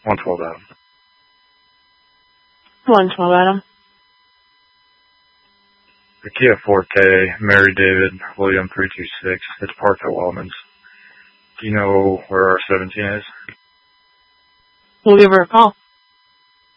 112 Adam. 112 Adam. The Kia Forte, Mary David, William 326. It's parked at Wellman's. Do you know where our 17 is? We'll give her a call.